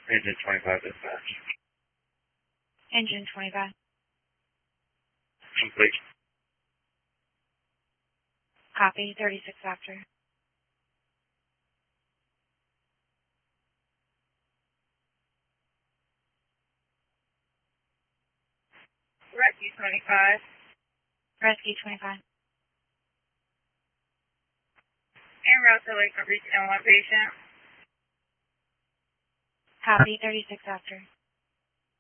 Engine 25 dispatch. Engine 25. Complete. Copy, 36 after. Rescue 25. Rescue 25. En route to Lake Reach and one patient. Copy, 36 after.